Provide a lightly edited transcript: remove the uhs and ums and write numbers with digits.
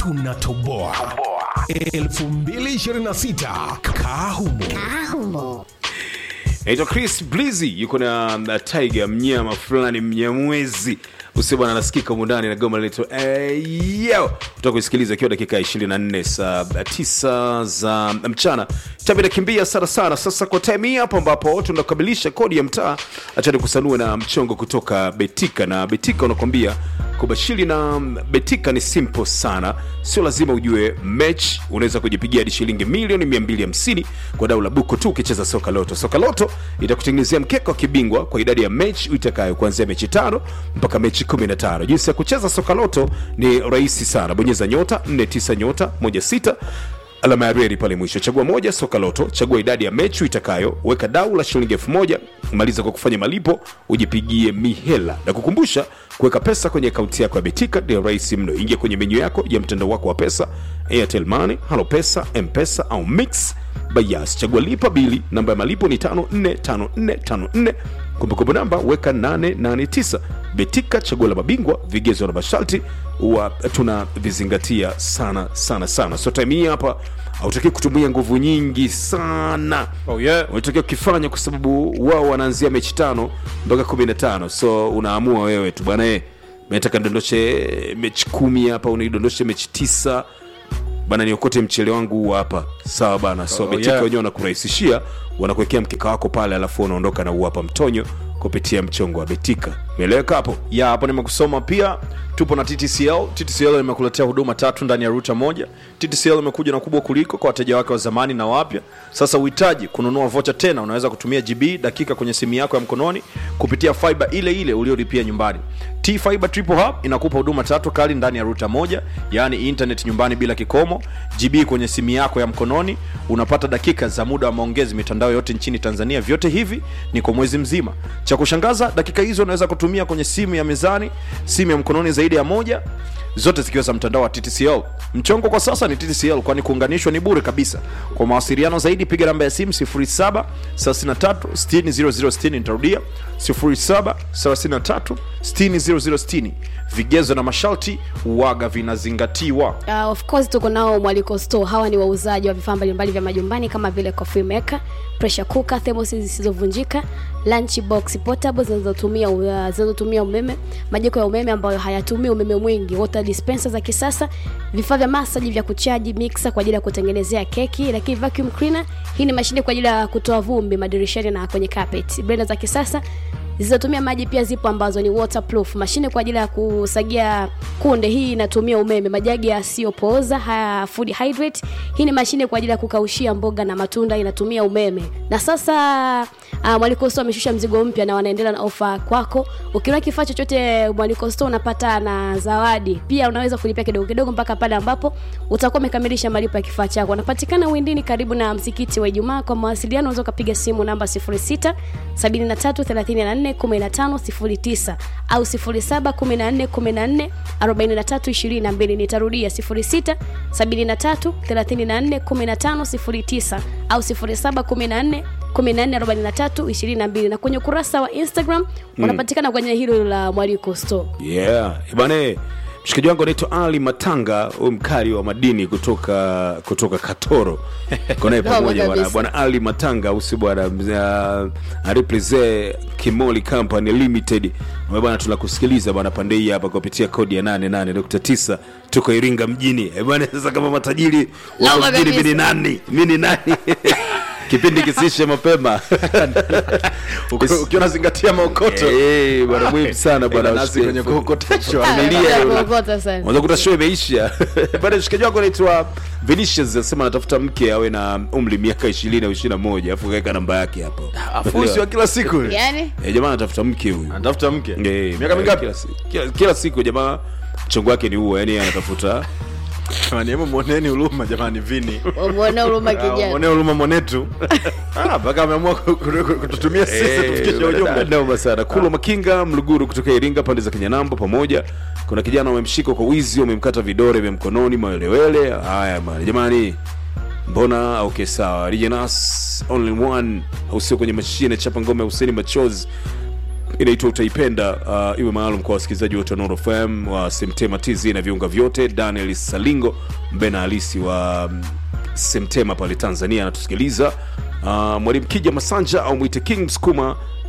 tunatoboa 2026 Kahumo. Naitwa Chris Blizzy, yuko na Tiger, mnyama fulani mnyamwezi. Usibana anasikika mundani na goma leto yo. Kutoka kusikiliza ikiwa dakika 24 saa 9 za mchana. Tabida kimbia sana. Sasa kwa time hii hapa ambapo tunakamilisha kodi ya mtaa, acha nikusanue na mchongo kutoka Betika. Na Betika unakwambia kubashiri na Betika ni simple sana. Sio lazima ujue match, unaweza kujipigia hadi shilingi milioni 250 kwa dau la buku tu ukicheza soka loto. Soka loto itakutengenezea mkeka wa kibingwa kwa idadi ya match uitakayo, kuanzia mechi 5 mpaka mechi 15. Jinsi ya kucheza soka loto ni rahisi sana. Bonyeza nyota 49 nyota 16 alama ya reli pale mwisho. Chagua moja soka loto, chagua idadi ya mechi itakayo, weka dau la shilingi 1000, maliza kwa kufanya malipo, ujipigie mihela. Na kukumbusha kuweka pesa kwenye akaunti yako ya Betika ni rahisi mno. Ingia kwenye menu yako ya mtandao wako wa pesa, Airtel Money, Halo Pesa, M-Pesa au Mix Bias. Chagua lipa bili, namba ya malipo ni 545454. Kumbukumbu namba weka 889. Betika, chaguo la mabingwa, vigezo na masharti huwa tunavizingatia sana. So time hii hapa hautaki kutumia nguvu nyingi sana. Oh yeah. Unatakiwa kufanya kwa sababu wao wanaanzia mechi 5 mpaka 15. So unaamua wewe tu bwana, nataka ndondoshe mechi 10 hapa, unaidondoshe mechi 9. Bana niokote mchele wangu hapa. Sawa bana. So Betika wenyewe wanakurahisishia, wanakuwekea mkeka wako pale, alafu unaondoka na hapa mtonyo kupitia mchongo wa Betika. Umeeleweka hapo? Ya hapo nimekusoma pia. Tupo na TTCL. TTCL imekuletea huduma 3 ndani ya ruta moja. TTCL imekuja na kubwa kuliko kwa wateja wake wa zamani na wapya. Sasa uhitaji kununua vocha tena, unaweza kutumia GB dakika kwenye simu yako ya mkononi kupitia fiber ile uliolipia nyumbani. T-Fiber Triple Hub inakupa huduma 3 kali ndani ya ruta moja, yani internet nyumbani bila kikomo, GB kwenye simu yako ya mkononi, unapata dakika za muda wa maongezi mitandao yote nchini Tanzania. Vyote hivi ni kwa mwezi mzima. Cha kushangaza, dakika hizo unaweza kutumia kwenye simu ya mezani, simu ya mkononi zaidi ya moja, zote zikiwa za mtandao wa TTCL. Mchongo kwa sasa ni TTCL, kwani kuunganishwa ni bure kabisa. Kwa mawasiliano zaidi piga namba ya simu 0733600060. Nitarudia 0733600060. Vigezo na masharti uwaga vinazingatiwa. Of course tuko nao Mwaliko Store. Hawa ni wauzaji wa vifaa mbalimbali vya majumbani kama vile coffee maker, pressure cooker, thermos zisizovunjika, lunch box portable zinazotumia umeme, majiko ya umeme ambayo hayatumii umeme mwingi, water dispenser za kisasa, vifaa vya massage vya kuchaji, mixer kwa ajili ya kutengenezea keki, lakini vacuum cleaner, hii ni mashine kwa ajili ya kutoa vumbi madirishani na kwenye carpet, blender za kisasa zinazotumia maji pia zipo ambazo ni waterproof, mashine kwa ajili ya kusagia kunde, hii inatumia umeme, majagi yasiyopooza, food hydrate, hii ni mashine kwa ajili ya kukaushia mboga na matunda, inatumia umeme. Na sasa Mwaliko Store ameshusha mzigo mpya na wanaendelea na ofa kwako. Ukiona kifaa chochote Mwaliko Store unapata na zawadi. Pia unaweza kulipia kidogo mpaka pale ambapo utakuwa umekamilisha malipo ya kifaa chako. Wanapatikana Windini karibu na msikiti wa Ijumaa. Kwa mawasiliano unaweza kupiga simu namba 06 73 34 15 09 au 07 14 14 43 22. Nitarudia 06 73 34 15 09 au 07 14 14 43 22. Na kwenye kurasa wa Instagram unapatikana kwenye hilo la Mwaliko Store. Yeah, ibane. Mshikaji wangu anaitwa Ali Matanga, mkali wa madini kutoka Katoro. Kona pamoja bwana Ali Matanga, usi bwana represent Kimoli Company Limited. Bwana tunakusikiliza bwana pande hii hapa kupitia kodi ya 88.9. Tuko Iringa mjini. Bwana sasa kama matajiri wa mjini mimi ni nani? Kipindi kisishe mapema. Ukiona zingatia maokoto. Bwana muhimu sana bwana. Nasi kwenye kokotesho Amelia kokota sana. Unaweza kuta show imeisha. Bwana mshikaji wako anaitwa Vinicius anasema anatafuta mke awe na umri miaka 20 au 21, afu kaweka namba yake hapo. Afusi wa kila siku. Yaani? Jamaa anatafuta mke huyu. Anatafuta mke. Miaka mingapi? Kila siku jamaa mchongo wake ni huo, yani anatafuta. Jamani, hebu muoneni huruma jamani Vini. Muone huruma kijana. Muone huruma mwanetu. Mpaka ameamua kututumia sisi tufikishe ujumbe. Ndio sana. Kulo Makinga Mluguru kutoka Iringa pande za Kinyanambo pamoja. Kuna kijana wamemshika kwa wizi, wamemkata vidole vya mkononi mawelewele. Haya bwana. Jamani, mbona okay sawa. Regionas only one au sio kwenye mashine chapa ngome ya Hussein Machozi inaitwa Utaipenda. Iwe maalum kwa wasikilizaji wote wa Nuru FM wa Semtema TZ na viunga vyote. Daniel Salingo mbena halisi wa Semtema pale Tanzania anatusikiliza. Mwalimu Kija Masanja au mwite King Msukuma